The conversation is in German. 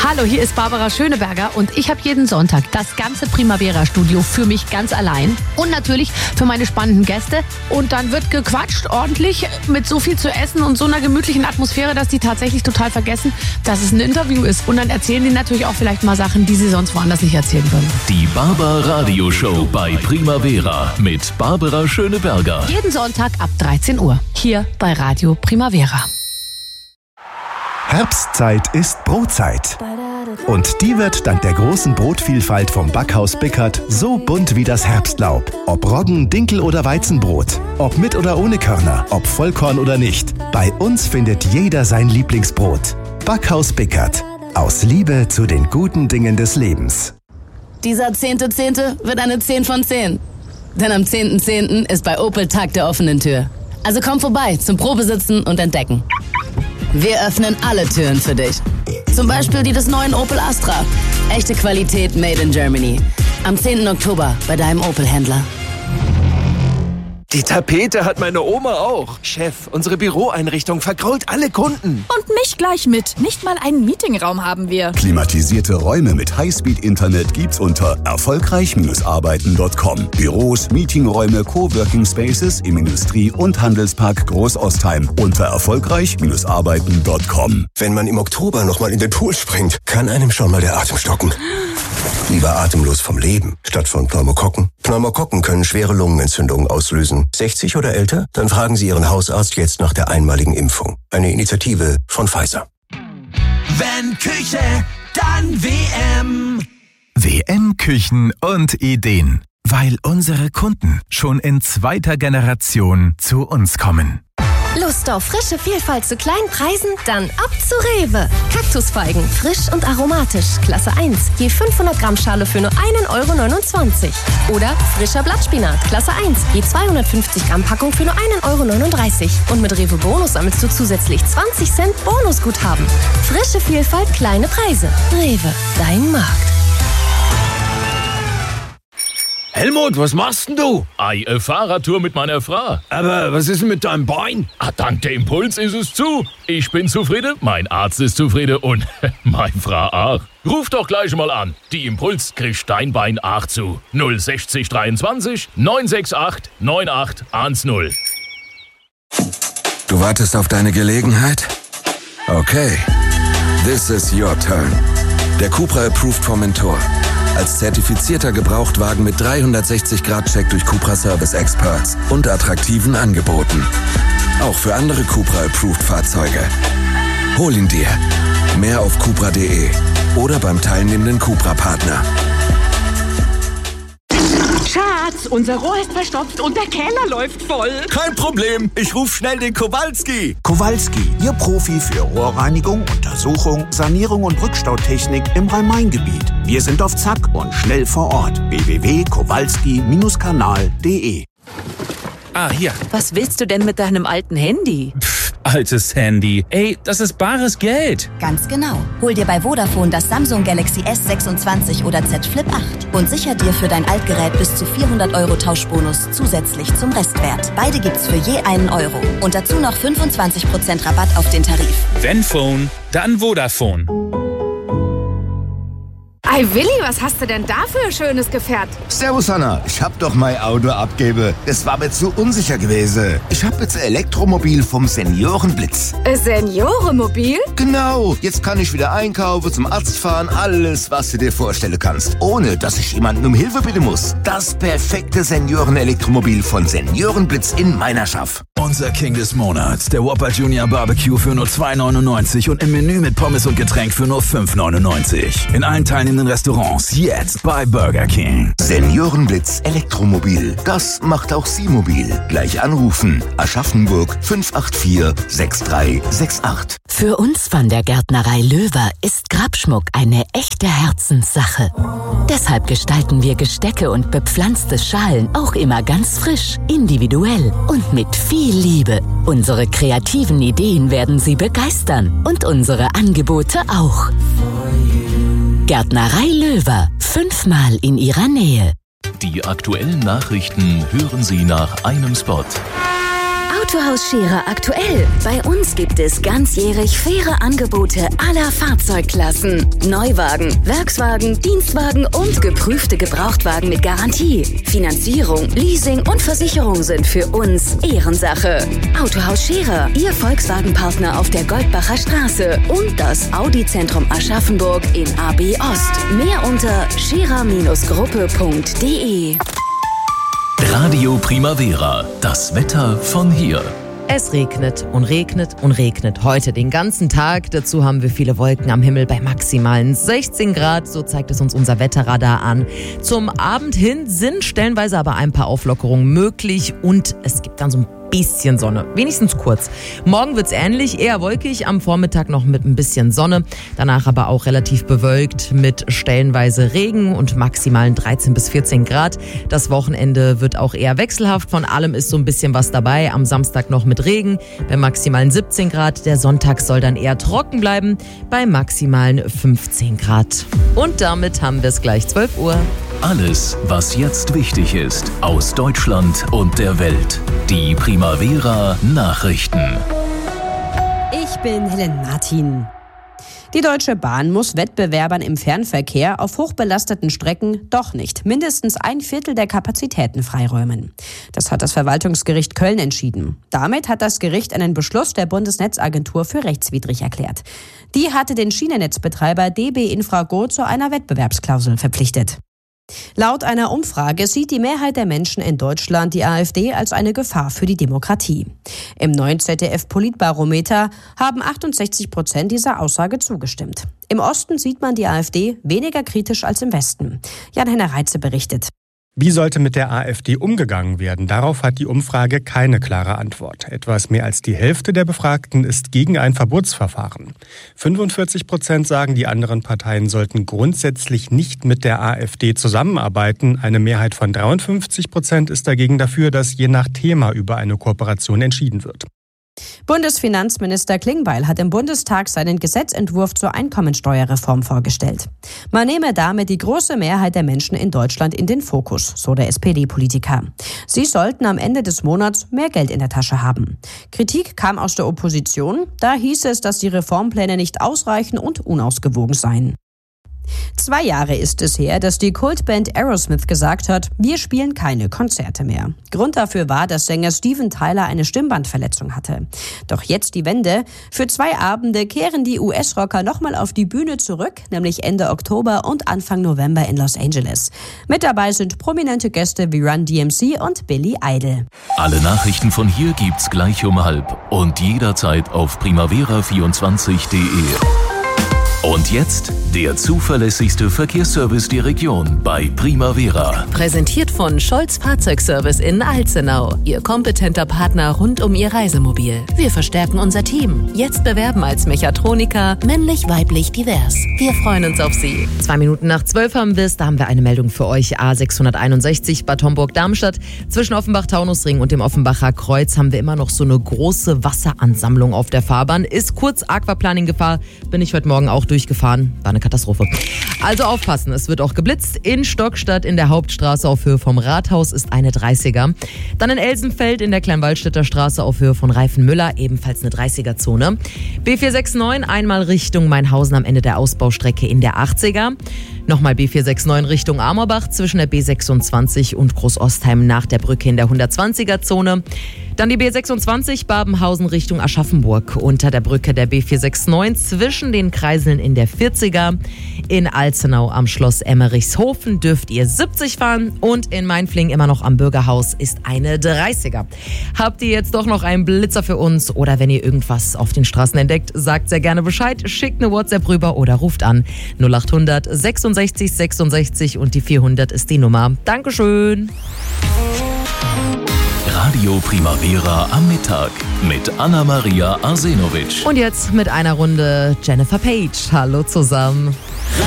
Hallo, hier ist Barbara Schöneberger und ich habe jeden Sonntag das ganze Primavera-Studio für mich ganz allein und natürlich für meine spannenden Gäste. Und dann wird gequatscht ordentlich mit so viel zu essen und so einer gemütlichen Atmosphäre, dass die tatsächlich total vergessen, dass es ein Interview ist. Und dann erzählen die natürlich auch vielleicht mal Sachen, die sie sonst woanders nicht erzählen würden. Die Barbar-Radio-Show bei Primavera mit Barbara Schöneberger. Jeden Sonntag ab 13 Uhr hier bei Radio Primavera. Herbstzeit ist Brotzeit. Und die wird dank der großen Brotvielfalt vom Backhaus Bickert so bunt wie das Herbstlaub. Ob Roggen, Dinkel oder Weizenbrot, ob mit oder ohne Körner, ob Vollkorn oder nicht. Bei uns findet jeder sein Lieblingsbrot. Backhaus Bickert. Aus Liebe zu den guten Dingen des Lebens. Dieser 10.10. wird eine 10 von 10. Denn am 10.10. ist bei Opel Tag der offenen Tür. Also komm vorbei zum Probesitzen und Entdecken. Wir öffnen alle Türen für dich. Zum Beispiel die des neuen Opel Astra. Echte Qualität made in Germany. Am 10. Oktober bei deinem Opel-Händler. Die Tapete hat meine Oma auch. Chef, unsere Büroeinrichtung vergrault alle Kunden. Und mich gleich mit. Nicht mal einen Meetingraum haben wir. Klimatisierte Räume mit Highspeed-Internet gibt's unter erfolgreich-arbeiten.com. Büros, Meetingräume, Coworking Spaces im Industrie- und Handelspark Großostheim unter erfolgreich-arbeiten.com. Wenn man im Oktober nochmal in den Pool springt, kann einem schon mal der Atem stocken. Lieber atemlos vom Leben, statt von Pneumokokken. Pneumokokken können schwere Lungenentzündungen auslösen. 60 oder älter? Dann fragen Sie Ihren Hausarzt jetzt nach der einmaligen Impfung. Eine Initiative von Pfizer. Wenn Küche, dann WM. WM Küchen und Ideen. Weil unsere Kunden schon in 2. Generation zu uns kommen. Lust auf frische Vielfalt zu kleinen Preisen? Dann ab zu Rewe. Kaktusfeigen, frisch und aromatisch, Klasse 1, je 500 Gramm Schale für nur 1,29 €. Oder frischer Blattspinat, Klasse 1, je 250 Gramm Packung für nur 1,39 €. Und mit Rewe Bonus sammelst du zusätzlich 20 Cent Bonusguthaben. Frische Vielfalt, kleine Preise. Rewe, dein Markt. Helmut, was machst denn du? Fahrradtour mit meiner Frau. Aber was ist denn mit deinem Bein? Dank der Impuls ist es zu. Ich bin zufrieden, mein Arzt ist zufrieden und meine Frau auch. Ruf doch gleich mal an. Die Impuls kriegt dein Bein auch zu. 060 23 968 9810. Du wartest auf deine Gelegenheit? Okay. This is your turn. Der Cupra Approved vom Mentor. Als zertifizierter Gebrauchtwagen mit 360-Grad-Check durch Cupra Service Experts und attraktiven Angeboten. Auch für andere Cupra Approved Fahrzeuge. Hol ihn dir. Mehr auf cupra.de oder beim teilnehmenden Cupra-Partner. Schatz, unser Rohr ist verstopft und der Keller läuft voll. Kein Problem, ich ruf schnell den Kowalski. Kowalski, Ihr Profi für Rohrreinigung, Untersuchung, Sanierung und Rückstautechnik im Rhein-Main-Gebiet. Wir sind auf Zack und schnell vor Ort. www.kowalski-kanal.de. Hier. Was willst du denn mit deinem alten Handy? Altes Handy. Ey, das ist bares Geld. Ganz genau. Hol dir bei Vodafone das Samsung Galaxy S26 oder Z Flip 8 und sicher dir für dein Altgerät bis zu 400 € Tauschbonus zusätzlich zum Restwert. Beide gibt's für je einen Euro. Und dazu noch 25% Rabatt auf den Tarif. Wenn Phone, dann Vodafone. Ei, Willi, was hast du denn da für ein schönes Gefährt? Servus, Hanna. Ich hab doch mein Auto abgebe. Das war mir zu unsicher gewesen. Ich hab jetzt ein Elektromobil vom Seniorenblitz. Seniorenmobil? Genau. Jetzt kann ich wieder einkaufen, zum Arzt fahren, alles, was du dir vorstellen kannst. Ohne, dass ich jemanden um Hilfe bitten muss. Das perfekte Senioren-Elektromobil von Seniorenblitz in Meinerschaft. Unser King des Monats, der Whopper Junior Barbecue für nur 2,99 € und im Menü mit Pommes und Getränk für nur 5,99 €. In allen teilnehmenden Restaurants jetzt bei Burger King. Seniorenblitz Elektromobil. Das macht auch Sie mobil. Gleich anrufen. Aschaffenburg 584 6368. Für uns von der Gärtnerei Löwer ist Grabschmuck eine echte Herzenssache. Deshalb gestalten wir Gestecke und bepflanzte Schalen auch immer ganz frisch, individuell und mit viel Liebe. Unsere kreativen Ideen werden Sie begeistern und unsere Angebote auch. Gärtnerei Löwer, 5-mal in Ihrer Nähe. Die aktuellen Nachrichten hören Sie nach einem Spot. Autohaus Scherer aktuell. Bei uns gibt es ganzjährig faire Angebote aller Fahrzeugklassen. Neuwagen, Werkswagen, Dienstwagen und geprüfte Gebrauchtwagen mit Garantie. Finanzierung, Leasing und Versicherung sind für uns Ehrensache. Autohaus Scherer, Ihr Volkswagen-Partner auf der Goldbacher Straße und das Audi-Zentrum Aschaffenburg in AB Ost. Mehr unter scherer-gruppe.de. Radio Primavera, das Wetter von hier. Es regnet und regnet und regnet heute den ganzen Tag. Dazu haben wir viele Wolken am Himmel bei maximalen 16 Grad. So zeigt es uns unser Wetterradar an. Zum Abend hin sind stellenweise aber ein paar Auflockerungen möglich und es gibt dann so ein bisschen Sonne, wenigstens kurz. Morgen wird's ähnlich, eher wolkig, am Vormittag noch mit ein bisschen Sonne, danach aber auch relativ bewölkt mit stellenweise Regen und maximalen 13 bis 14 Grad. Das Wochenende wird auch eher wechselhaft, von allem ist so ein bisschen was dabei. Am Samstag noch mit Regen bei maximalen 17 Grad. Der Sonntag soll dann eher trocken bleiben bei maximalen 15 Grad. Und damit haben wir es gleich 12 Uhr. Alles, was jetzt wichtig ist, aus Deutschland und der Welt. Die Primavera Nachrichten. Ich bin Helen Martin. Die Deutsche Bahn muss Wettbewerbern im Fernverkehr auf hochbelasteten Strecken doch nicht mindestens 1/4 der Kapazitäten freiräumen. Das hat das Verwaltungsgericht Köln entschieden. Damit hat das Gericht einen Beschluss der Bundesnetzagentur für rechtswidrig erklärt. Die hatte den Schienennetzbetreiber DB Infrago zu einer Wettbewerbsklausel verpflichtet. Laut einer Umfrage sieht die Mehrheit der Menschen in Deutschland die AfD als eine Gefahr für die Demokratie. Im neuen ZDF-Politbarometer haben 68% dieser Aussage zugestimmt. Im Osten sieht man die AfD weniger kritisch als im Westen. Jan-Henner Reitze berichtet. Wie sollte mit der AfD umgegangen werden? Darauf hat die Umfrage keine klare Antwort. Etwas mehr als die Hälfte der Befragten ist gegen ein Verbotsverfahren. 45% sagen, die anderen Parteien sollten grundsätzlich nicht mit der AfD zusammenarbeiten. Eine Mehrheit von 53% ist dagegen dafür, dass je nach Thema über eine Kooperation entschieden wird. Bundesfinanzminister Klingbeil hat im Bundestag seinen Gesetzentwurf zur Einkommensteuerreform vorgestellt. Man nehme damit die große Mehrheit der Menschen in Deutschland in den Fokus, so der SPD-Politiker. Sie sollten am Ende des Monats mehr Geld in der Tasche haben. Kritik kam aus der Opposition. Da hieß es, dass die Reformpläne nicht ausreichen und unausgewogen seien. 2 Jahre ist es her, dass die Kultband Aerosmith gesagt hat, wir spielen keine Konzerte mehr. Grund dafür war, dass Sänger Steven Tyler eine Stimmbandverletzung hatte. Doch jetzt die Wende. Für 2 Abende kehren die US-Rocker nochmal auf die Bühne zurück, nämlich Ende Oktober und Anfang November in Los Angeles. Mit dabei sind prominente Gäste wie Run DMC und Billy Idol. Alle Nachrichten von hier gibt's gleich um 12 und jederzeit auf primavera24.de. Und jetzt der zuverlässigste Verkehrsservice der Region bei Primavera. Präsentiert von Scholz Fahrzeugservice in Alzenau. Ihr kompetenter Partner rund um Ihr Reisemobil. Wir verstärken unser Team. Jetzt bewerben als Mechatroniker, männlich, weiblich, divers. Wir freuen uns auf Sie. 2 Minuten nach 12 haben wir es. Da haben wir eine Meldung für euch. A661 Bad Homburg-Darmstadt. Zwischen Offenbach-Taunusring und dem Offenbacher Kreuz haben wir immer noch so eine große Wasseransammlung auf der Fahrbahn. Ist kurz Aquaplaning-Gefahr. Bin ich heute Morgen auch durchgefahren. War eine Katastrophe. Also aufpassen, es wird auch geblitzt. In Stockstadt in der Hauptstraße auf Höhe vom Rathaus ist eine 30er. Dann in Elsenfeld in der Kleinwaldstätter Straße auf Höhe von Reifenmüller ebenfalls eine 30er-Zone. B469 einmal Richtung Mainhausen am Ende der Ausbaustrecke in der 80er. Nochmal B469 Richtung Amorbach zwischen der B26 und Großostheim nach der Brücke in der 120er-Zone. Dann die B26 Babenhausen Richtung Aschaffenburg unter der Brücke der B469 zwischen den Kreiseln in der 40er. In Alzenau am Schloss Emmerichshofen dürft ihr 70 fahren und in Mainflingen immer noch am Bürgerhaus ist eine 30er. Habt ihr jetzt doch noch einen Blitzer für uns oder wenn ihr irgendwas auf den Straßen entdeckt, sagt sehr gerne Bescheid, schickt eine WhatsApp rüber oder ruft an 0800 66 66 und die 400 ist die Nummer. Dankeschön. Radio Primavera am Mittag mit Anna-Maria Arsenovic. Und jetzt mit einer Runde Jennifer Page. Hallo zusammen.